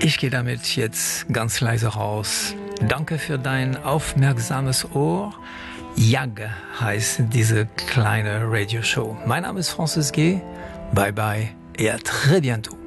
Ich gehe damit jetzt ganz leise raus. Danke für dein aufmerksames Ohr. Jag heißt diese kleine Radioshow. Mein Name ist Francis G. Bye bye et à très bientôt.